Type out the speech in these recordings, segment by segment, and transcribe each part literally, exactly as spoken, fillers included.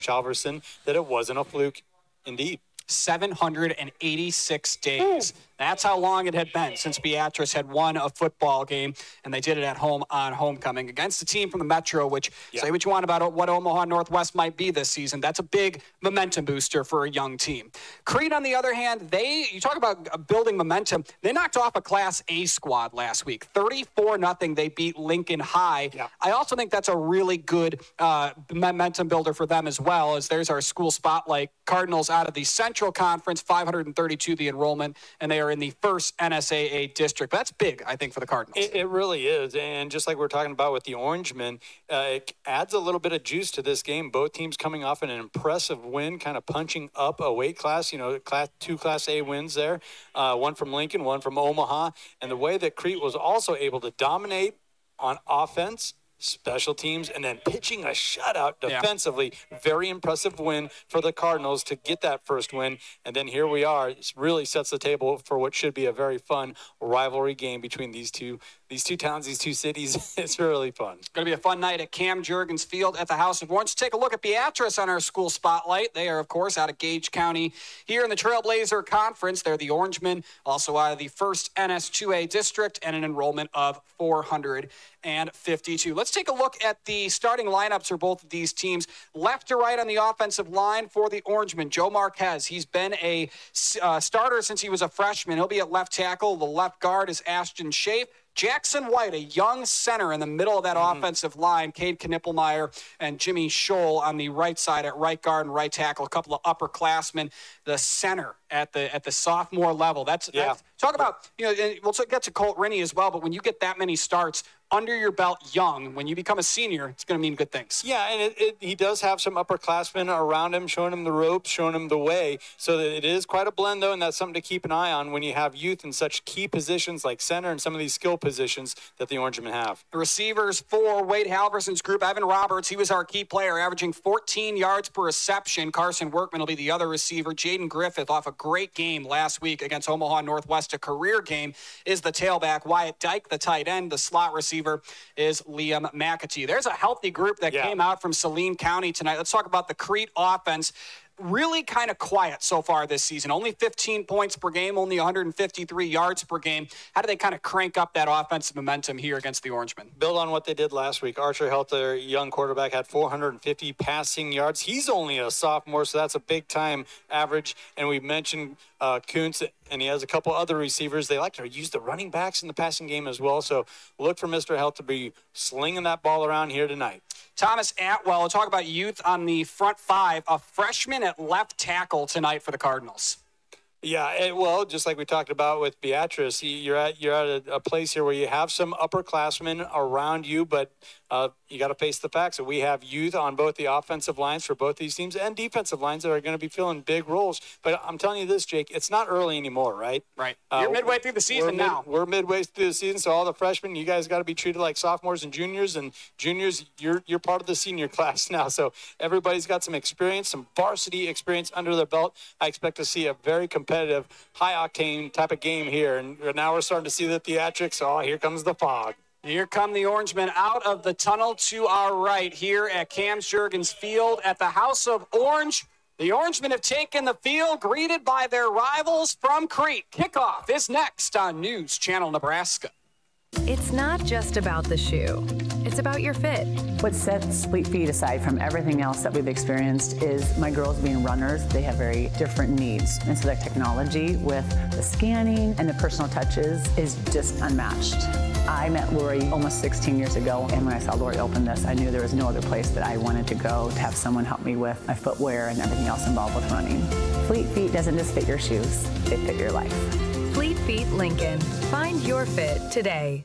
Halverson that it wasn't a fluke indeed. seven hundred eighty-six days. That's how long it had been since Beatrice had won a football game, and they did it at home on homecoming against a team from the Metro, which, yeah. say what you want about what Omaha Northwest might be this season. That's a big momentum booster for a young team. Crete, on the other hand, they, you talk about building momentum, they knocked off a Class A squad last week. thirty-four nothing, they beat Lincoln High. Yeah. I also think that's a really good uh, momentum builder for them as well, as there's our school spotlight. Cardinals out of the Central Conference, five hundred thirty-two the enrollment, and they are in the first N S A A district. That's big, I think, for the Cardinals. It, it really is, and just like we're talking about with the Orangemen, uh, it adds a little bit of juice to this game. Both teams coming off an impressive win, kind of punching up a weight class, you know, class two Class A wins there, uh, one from Lincoln, one from Omaha, and the way that Crete was also able to dominate on offense, special teams, and then pitching a shutout defensively. Yeah. Very impressive win for the Cardinals to get that first win. And then here we are. It really sets the table for what should be a very fun rivalry game between these two these two towns, these two cities. It's really fun. It's going to be a fun night at Cam Jurgens Field at the House of Orange. Take a look at Beatrice on our school spotlight. They are, of course, out of Gage County here in the Trailblazer Conference. They're the Orangemen, also out of the first N S two A district, and an enrollment of four hundred fifty-two. Let's take a look at the starting lineups for both of these teams. Left to right on the offensive line for the Orangemen, Joe Marquez. He's been a uh, starter since he was a freshman. He'll be at left tackle. The left guard is Ashton Schaaf. Jackson White, a young center in the middle of that mm. offensive line. Cade Knippelmeyer and Jimmy Scholl on the right side at right guard and right tackle. A couple of upperclassmen. The center at the at the sophomore level. That's, yeah. that's talk about, you know, we'll get to Colt Rennie as well, but when you get that many starts under your belt young, when you become a senior, it's going to mean good things. Yeah, and it, it, he does have some upperclassmen around him, showing him the ropes, showing him the way. So that it is quite a blend, though, and that's something to keep an eye on when you have youth in such key positions like center and some of these skill positions that the Orangemen have. The receivers for Wade Halverson's group, Evan Roberts, he was our key player, averaging fourteen yards per reception. Carson Workman will be the other receiver. Jaden Griffith, off a great game last week against Omaha Northwest, a career game, is the tailback. Wyatt Dyke, the tight end. The slot receiver is Liam McAtee. There's a healthy group that yeah. came out from Saline County tonight. Let's talk about the Crete offense. Really kind of quiet so far this season. Only fifteen points per game, only one hundred fifty-three yards per game. How do they kind of crank up that offensive momentum here against the Orangemen? Build on what they did last week. Archer Helt, their young quarterback, had four hundred fifty passing yards. He's only a sophomore, so that's a big-time average. And we mentioned uh, Kuntz, and he has a couple other receivers. They like to use the running backs in the passing game as well. So look for Mister Helt to be slinging that ball around here tonight. Thomas Atwell, we'll talk about youth on the front five. A freshman at left tackle tonight for the Cardinals. Yeah, it, well, just like we talked about with Beatrice, you're at you're at a, a place here where you have some upperclassmen around you, but uh, you got to face the facts that we have youth on both the offensive lines for both these teams and defensive lines that are going to be filling big roles. But I'm telling you this, Jake, it's not early anymore, right? Right. You're uh, midway through the season we're mid, now. We're midway through the season, so all the freshmen, you guys got to be treated like sophomores and juniors, and juniors, you're you're part of the senior class now. So everybody's got some experience, some varsity experience under their belt. I expect to see a very competitive, high-octane type of game here, and now we're starting to see the theatrics. Oh, here comes the fog. Here come the Orangemen out of the tunnel to our right here at Cam Jurgens Field at the House of Orange. The Orangemen have taken the field, greeted by their rivals from Crete. Kickoff is next on News Channel Nebraska. It's not just about the shoe. It's about your fit. What sets Fleet Feet aside from everything else that we've experienced is my girls being runners. They have very different needs. And so the technology with the scanning and the personal touches is just unmatched. I met Lori almost sixteen years ago, and when I saw Lori open this, I knew there was no other place that I wanted to go to have someone help me with my footwear and everything else involved with running. Fleet Feet doesn't just fit your shoes, they fit your life. Fleet Feet Lincoln. Find your fit today.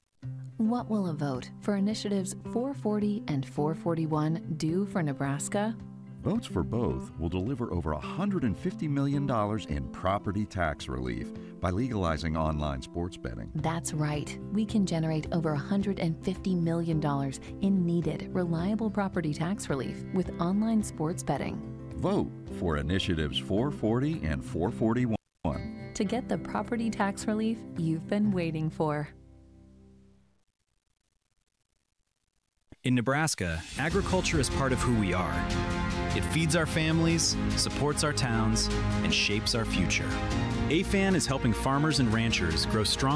What will a vote for initiatives four forty and four forty-one do for Nebraska? Votes for both will deliver over one hundred fifty million dollars in property tax relief by legalizing online sports betting. That's right. We can generate over one hundred fifty million dollars in needed, reliable property tax relief with online sports betting. Vote for initiatives four forty and four forty-one to get the property tax relief you've been waiting for. In Nebraska, agriculture is part of who we are. It feeds our families, supports our towns, and shapes our future. A F A N is helping farmers and ranchers grow strong